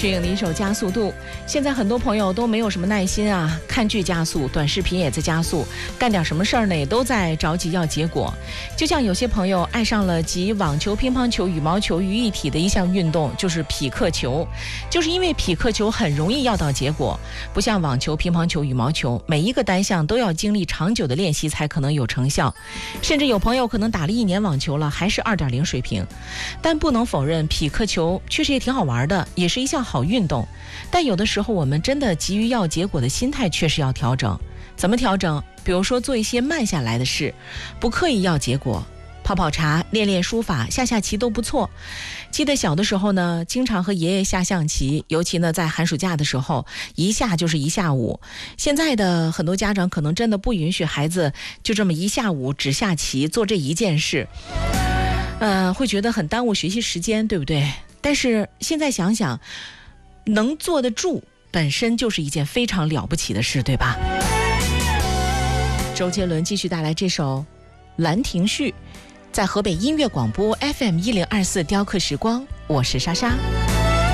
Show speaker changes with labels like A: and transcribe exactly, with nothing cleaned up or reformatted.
A: 瞿颖的一首《加速度》。现在很多朋友都没有什么耐心啊，看剧加速，短视频也在加速，干点什么事儿呢也都在着急要结果。就像有些朋友爱上了集网球、乒乓球、羽毛球于一体的一项运动，就是匹克球。就是因为匹克球很容易要到结果，不像网球、乒乓球、羽毛球，每一个单项都要经历长久的练习才可能有成效。甚至有朋友可能打了一年网球了，还是 二点零 水平。但不能否认，匹克球确实也挺好玩的，也是一项好运动。但有的时候我们真的急于要结果的心态确实要调整。怎么调整？比如说做一些慢下来的事，不刻意要结果，泡泡茶、练练书法、下下棋都不错。记得小的时候呢，经常和爷爷下象棋，尤其呢在寒暑假的时候，一下就是一下午。现在的很多家长可能真的不允许孩子就这么一下午只下棋做这一件事，呃，会觉得很耽误学习时间，对不对？但是现在想想，能坐得住本身就是一件非常了不起的事，对吧？周杰伦继续带来这首《兰亭序》，在河北音乐广播 F M 一零二四雕刻时光，我是莎莎。